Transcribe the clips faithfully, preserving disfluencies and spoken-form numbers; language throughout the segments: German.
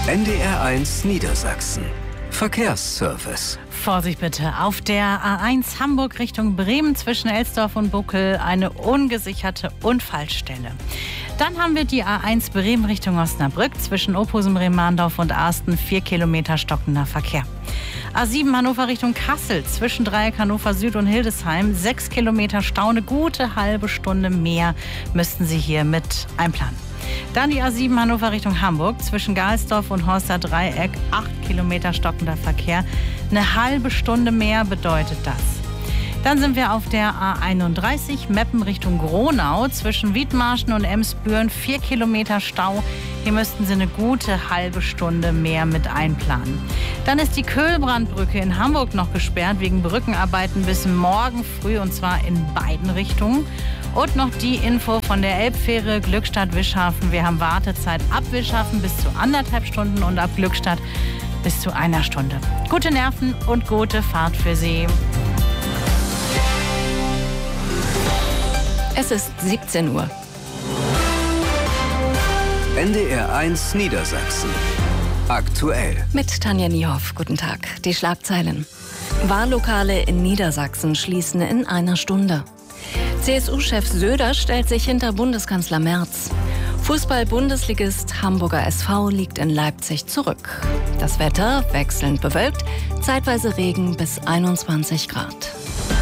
N D R eins Niedersachsen. Verkehrsservice. Vorsicht bitte, auf der A eins Hamburg Richtung Bremen zwischen Elsdorf und Buckel eine ungesicherte Unfallstelle. Dann haben wir die A eins Bremen Richtung Osnabrück zwischen Ophusum, Rehmahndorf und Arsten, vier Kilometer stockender Verkehr. A sieben Hannover Richtung Kassel zwischen Dreieck Hannover Süd und Hildesheim, sechs Kilometer Stau, eine gute halbe Stunde mehr müssten Sie hier mit einplanen. Dann die A sieben Hannover Richtung Hamburg zwischen Gahlsdorf und Horster Dreieck, acht Kilometer stockender Verkehr. Eine halbe Stunde mehr bedeutet das. Dann sind wir auf der A einunddreißig Meppen Richtung Gronau zwischen Wiedmarschen und Emsbüren, vier Kilometer Stau. Hier müssten Sie eine gute halbe Stunde mehr mit einplanen. Dann ist die Köhlbrandbrücke in Hamburg noch gesperrt wegen Brückenarbeiten bis morgen früh und zwar in beiden Richtungen. Und noch die Info von der Elbfähre Glückstadt-Wischhafen. Wir haben Wartezeit ab Wischhafen bis zu anderthalb Stunden und ab Glückstadt bis zu einer Stunde. Gute Nerven und gute Fahrt für Sie. Es ist siebzehn Uhr. N D R eins Niedersachsen. Aktuell. Mit Tanja Niehoff. Guten Tag. Die Schlagzeilen. Wahllokale in Niedersachsen schließen in einer Stunde. C S U-Chef Söder stellt sich hinter Bundeskanzler Merz. Fußball-Bundesligist Hamburger S V liegt in Leipzig zurück. Das Wetter wechselnd bewölkt, zeitweise Regen bis einundzwanzig Grad.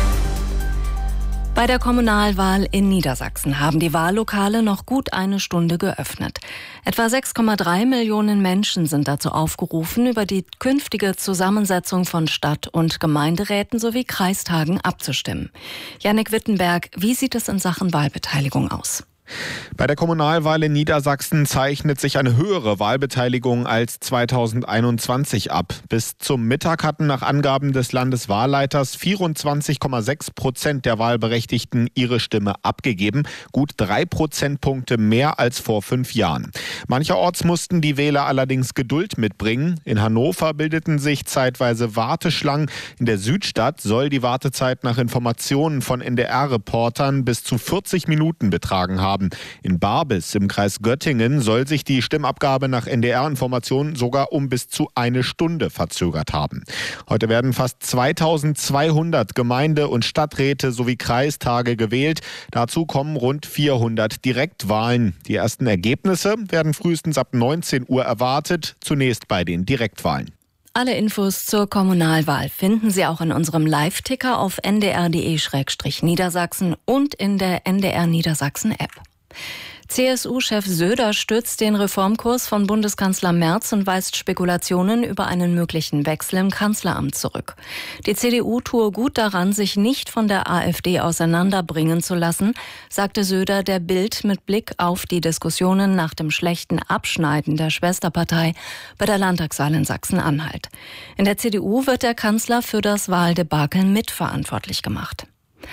Bei der Kommunalwahl in Niedersachsen haben die Wahllokale noch gut eine Stunde geöffnet. Etwa sechs Komma drei Millionen Menschen sind dazu aufgerufen, über die künftige Zusammensetzung von Stadt- und Gemeinderäten sowie Kreistagen abzustimmen. Jannik Wittenberg, wie sieht es in Sachen Wahlbeteiligung aus? Bei der Kommunalwahl in Niedersachsen zeichnet sich eine höhere Wahlbeteiligung als zweitausendeinundzwanzig ab. Bis zum Mittag hatten nach Angaben des Landeswahlleiters vierundzwanzig Komma sechs Prozent der Wahlberechtigten ihre Stimme abgegeben. Gut drei Prozentpunkte mehr als vor fünf Jahren. Mancherorts mussten die Wähler allerdings Geduld mitbringen. In Hannover bildeten sich zeitweise Warteschlangen. In der Südstadt soll die Wartezeit nach Informationen von N D R-Reportern bis zu vierzig Minuten betragen haben. In Barbis im Kreis Göttingen soll sich die Stimmabgabe nach N D R-Informationen sogar um bis zu eine Stunde verzögert haben. Heute werden fast zweitausendzweihundert Gemeinde- und Stadträte sowie Kreistage gewählt. Dazu kommen rund vierhundert Direktwahlen. Die ersten Ergebnisse werden frühestens ab neunzehn Uhr erwartet, zunächst bei den Direktwahlen. Alle Infos zur Kommunalwahl finden Sie auch in unserem Live-Ticker auf n d r punkt d e slash Niedersachsen und in der N D R Niedersachsen-App. C S U-Chef Söder stützt den Reformkurs von Bundeskanzler Merz und weist Spekulationen über einen möglichen Wechsel im Kanzleramt zurück. Die C D U tue gut daran, sich nicht von der AfD auseinanderbringen zu lassen, sagte Söder der Bild mit Blick auf die Diskussionen nach dem schlechten Abschneiden der Schwesterpartei bei der Landtagswahl in Sachsen-Anhalt. In der C D U wird der Kanzler für das Wahldebakel mitverantwortlich gemacht.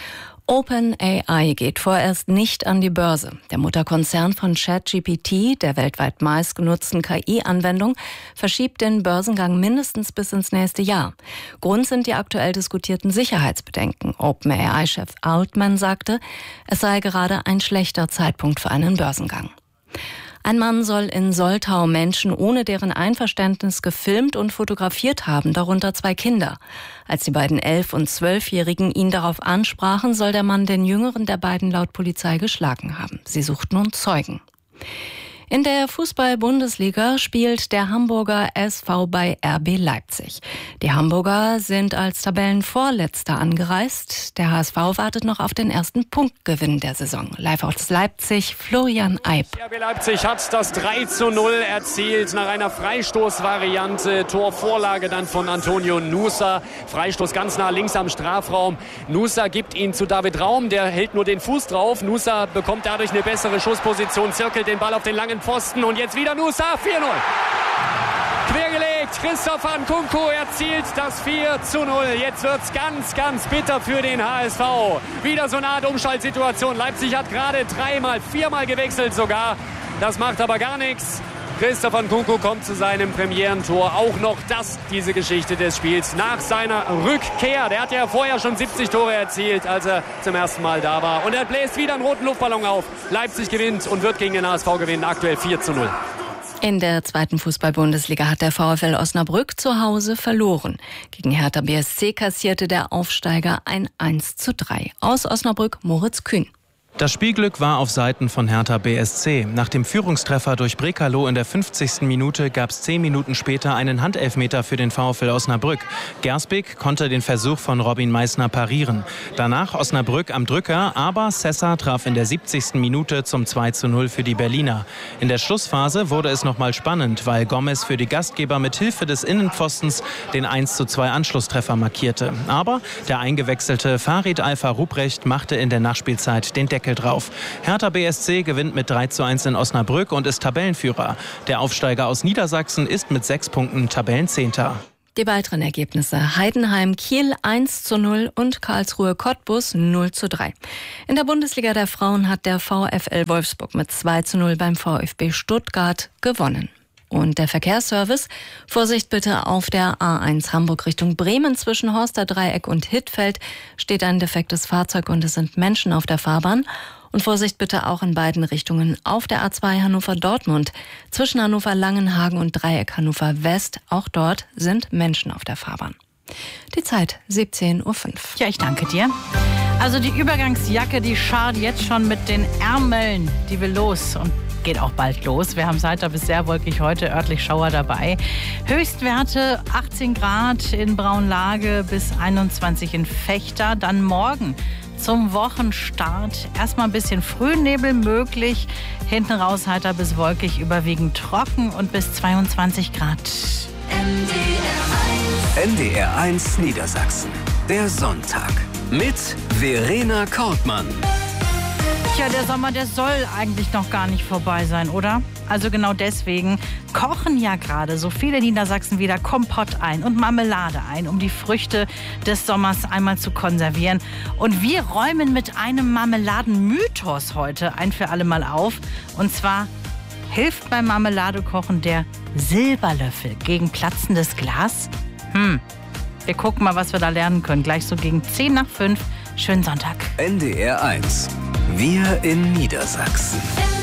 OpenAI geht vorerst nicht an die Börse. Der Mutterkonzern von ChatGPT, der weltweit meistgenutzten K I-Anwendung, verschiebt den Börsengang mindestens bis ins nächste Jahr. Grund sind die aktuell diskutierten Sicherheitsbedenken. OpenAI-Chef Altman sagte, es sei gerade ein schlechter Zeitpunkt für einen Börsengang. Ein Mann soll in Soltau Menschen ohne deren Einverständnis gefilmt und fotografiert haben, darunter zwei Kinder. Als die beiden elf- und zwölfjährigen ihn darauf ansprachen, soll der Mann den jüngeren der beiden laut Polizei geschlagen haben. Sie sucht nun Zeugen. In der Fußball-Bundesliga spielt der Hamburger S V bei R B Leipzig. Die Hamburger sind als Tabellenvorletzter angereist. Der H S V wartet noch auf den ersten Punktgewinn der Saison. Live aus Leipzig, Florian Eib. R B Leipzig hat das drei zu null erzielt nach einer Freistoßvariante. Torvorlage dann von Antonio Nusa. Freistoß ganz nah links am Strafraum. Nusa gibt ihn zu David Raum. Der hält nur den Fuß drauf. Nusa bekommt dadurch eine bessere Schussposition, zirkelt den Ball auf den langen Pfosten und jetzt wieder Nusa, vier null. Quergelegt, Christopher Nkunku erzielt das vier zu null. Jetzt wird's ganz, ganz bitter für den H S V. Wieder so eine Art Umschaltsituation. Leipzig hat gerade dreimal, viermal gewechselt sogar. Das macht aber gar nichts. Christopher Nkunku kommt zu seinem Premierentor. Auch noch das, diese Geschichte des Spiels nach seiner Rückkehr. Der hat ja vorher schon siebzig Tore erzielt, als er zum ersten Mal da war. Und er bläst wieder einen roten Luftballon auf. Leipzig gewinnt und wird gegen den H S V gewinnen. Aktuell vier zu null. In der zweiten Fußball-Bundesliga hat der VfL Osnabrück zu Hause verloren. Gegen Hertha B S C kassierte der Aufsteiger ein eins zu drei. Aus Osnabrück Moritz Kühn. Das Spielglück war auf Seiten von Hertha B S C. Nach dem Führungstreffer durch Brekalo in der fünfzigsten Minute gab es zehn Minuten später einen Handelfmeter für den VfL Osnabrück. Gersbeck konnte den Versuch von Robin Meissner parieren. Danach Osnabrück am Drücker, aber Sessa traf in der siebzigsten Minute zum zwei zu null für die Berliner. In der Schlussphase wurde es nochmal spannend, weil Gomez für die Gastgeber mit Hilfe des Innenpfostens den eins zu zwei Anschlusstreffer markierte. Aber der eingewechselte Farid Alfa Ruprecht machte in der Nachspielzeit den Deckel drauf. Hertha B S C gewinnt mit drei zu eins in Osnabrück und ist Tabellenführer. Der Aufsteiger aus Niedersachsen ist mit sechs Punkten Tabellenzehnter. Die weiteren Ergebnisse: Heidenheim Kiel eins zu null und Karlsruhe Cottbus null zu drei. In der Bundesliga der Frauen hat der VfL Wolfsburg mit zwei zu null beim VfB Stuttgart gewonnen. Und der Verkehrsservice: Vorsicht bitte, auf der A eins Hamburg Richtung Bremen zwischen Horsterdreieck und Hittfeld steht ein defektes Fahrzeug und es sind Menschen auf der Fahrbahn. Und Vorsicht bitte auch in beiden Richtungen auf der A zwei Hannover-Dortmund zwischen Hannover-Langenhagen und Dreieck Hannover-West. Auch dort sind Menschen auf der Fahrbahn. Die Zeit siebzehn Uhr fünf. Ja, ich danke dir. Also die Übergangsjacke, die scharrt jetzt schon mit den Ärmeln. Die will los und geht auch bald los. Wir haben es heiter bis sehr wolkig heute, örtlich Schauer dabei. Höchstwerte achtzehn Grad in Braunlage bis einundzwanzig in Vechta. Dann morgen zum Wochenstart erstmal ein bisschen Frühnebel möglich. Hinten raus heiter bis wolkig, überwiegend trocken und bis zweiundzwanzig Grad. N D R eins Niedersachsen. Der Sonntag mit Verena Kortmann. Tja, der Sommer, der soll eigentlich noch gar nicht vorbei sein, oder? Also genau deswegen kochen ja gerade so viele Niedersachsen wieder Kompott ein und Marmelade ein, um die Früchte des Sommers einmal zu konservieren. Und wir räumen mit einem Marmeladenmythos heute ein für alle Mal auf. Und zwar hilft beim Marmeladekochen der Silberlöffel gegen platzendes Glas? Hm, wir gucken mal, was wir da lernen können. Gleich so gegen zehn nach fünf. Schönen Sonntag. N D R eins. Wir in Niedersachsen.